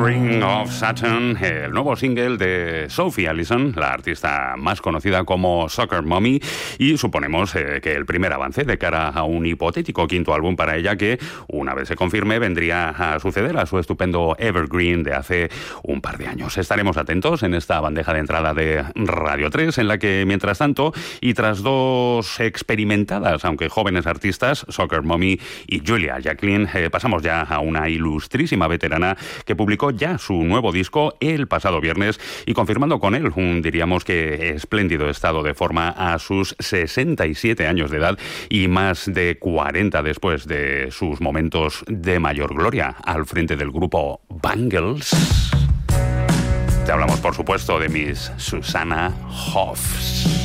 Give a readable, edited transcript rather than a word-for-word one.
Ring of Saturn, el nuevo single de Sophie Allison, la artista más conocida como Soccer Mommy, y suponemos que el primer avance de cara a un hipotético quinto álbum para ella que, una vez se confirme, vendría a suceder a su estupendo Evergreen de hace un par de años. Estaremos atentos en esta bandeja de entrada de Radio 3, en la que, mientras tanto, y tras dos experimentadas, aunque jóvenes artistas, Soccer Mommy y Julia Jacqueline, pasamos ya a una ilustrísima veterana que publicó ya su nuevo disco el pasado viernes y confirmando con él un, diríamos que, espléndido estado de forma a sus 67 años de edad y más de 40 después de sus momentos de mayor gloria al frente del grupo Bangles. Te hablamos, por supuesto, de Miss Susanna Hoffs.